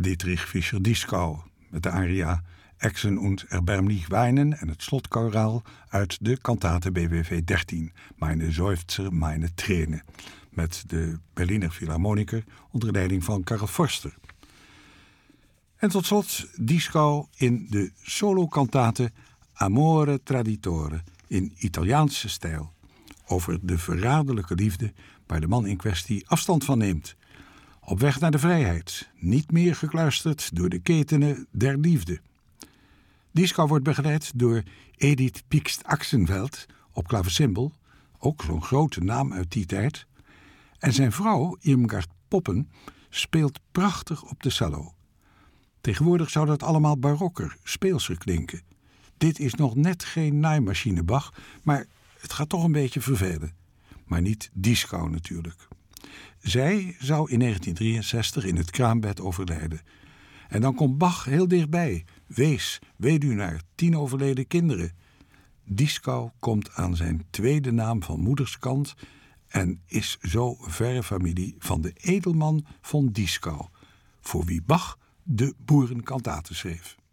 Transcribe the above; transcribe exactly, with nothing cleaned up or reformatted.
Dietrich Fischer-Dieskau met de aria Exen und erbärmlich weinen en het slotkoraal uit de kantate B W V dertien, Meine Seufzer, meine Tränen, met de Berliner Philharmoniker onder leiding van Karl Forster. En tot slot Dieskau in de solokantate Amore Traditore in Italiaanse stijl, over de verraderlijke liefde waar de man in kwestie afstand van neemt. Op weg naar de vrijheid, niet meer gekluisterd door de ketenen der liefde. Dieskau wordt begeleid door Edith Piekst-Axenveld op klavecimbal, ook zo'n grote naam uit die tijd. En zijn vrouw, Irmgard Poppen, speelt prachtig op de cello. Tegenwoordig zou dat allemaal barokker, speelser klinken. Dit is nog net geen naaimachine Bach, maar het gaat toch een beetje vervelen. Maar niet Dieskau natuurlijk. Zij zou in negentien drieënzestig in het kraambed overlijden. En dan komt Bach heel dichtbij. Wees, weduwnaar, tien overleden kinderen. Dieskau komt aan zijn tweede naam van moederskant en is zo verre familie van de edelman von Dieskau, voor wie Bach de boerenkantaten schreef.